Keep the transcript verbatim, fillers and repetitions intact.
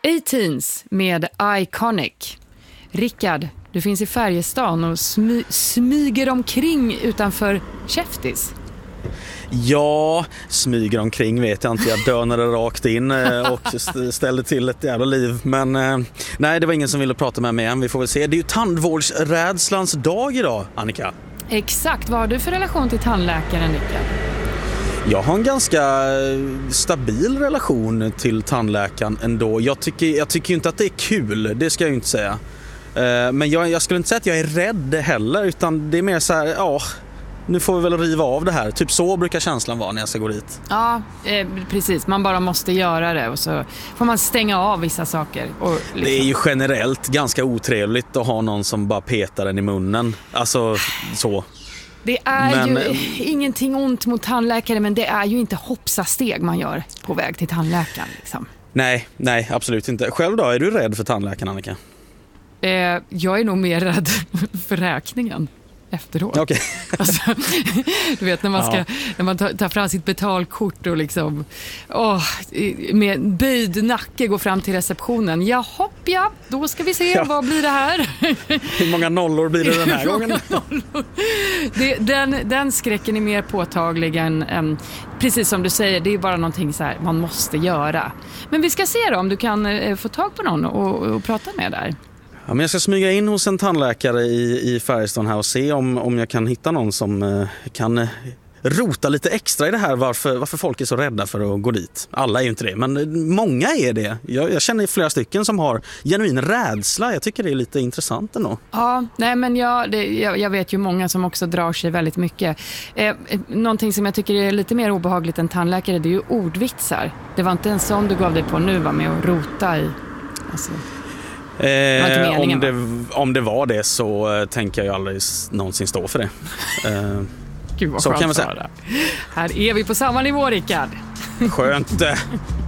A-Teens med Iconic. Rickard, du finns i Färjestaden och smy- smyger omkring utanför Käftis. Ja, smyger omkring vet jag inte. Jag dönade rakt in och ställde till ett jävla liv. Men nej, det var ingen som ville prata med mig än. Vi får väl se. Det är ju tandvårdsrädslans dag idag, Annika. Exakt. Vad har du för relation till tandläkaren, Rickard? Jag har en ganska stabil relation till tandläkaren ändå. Jag tycker, jag tycker inte att det är kul, det ska jag ju inte säga. Men jag, jag skulle inte säga att jag är rädd heller, utan det är mer så här, ja, nu får vi väl riva av det här. Typ så brukar känslan vara när jag ska gå dit. Ja, eh, precis. Man bara måste göra det och så får man stänga av vissa saker. Och liksom... Det är ju generellt ganska otrevligt att ha någon som bara petar den i munnen. Alltså så. Det är men, ju ingenting ont mot tandläkare, men det är ju inte hoppsasteg man gör på väg till tandläkaren. Liksom. Nej, nej, absolut inte. Själv då, är du rädd för tandläkaren, Annika? Eh, jag är nog mer rädd för räkningen efteråt. Okay. Alltså, du vet när man, ska, ja. när man tar, tar fram sitt betalkort och liksom åh, med böjd nacke går fram till receptionen. Ja, hopp, ja, då ska vi se, ja. Vad blir det här? Hur många nollor blir det den här gången? det, den, den skräcken är mer påtaglig än, än, precis som du säger, det är bara någonting så här man måste göra. Men vi ska se då om du kan eh, få tag på någon och, och prata med där. Ja, men jag ska smyga in hos en tandläkare i, i Färjestaden här och se om, om jag kan hitta någon som eh, kan eh, rota lite extra i det här varför, varför folk är så rädda för att gå dit. Alla är ju inte det, men många är det. Jag, jag känner flera stycken som har genuin rädsla. Jag tycker det är lite intressant ändå. Ja, nej men jag, det, jag, jag vet ju många som också drar sig väldigt mycket. Eh, någonting som jag tycker är lite mer obehagligt än tandläkare, det är ju ordvitsar. Det var inte en sån du gav dig på nu, var med och rota i... Alltså. Eh, om, det, om det var det så eh, tänker jag aldrig någonsin stå för det. Eh, Gud vad så skönt kan man säga. Här är vi på samma nivå, Rickard. Skönt.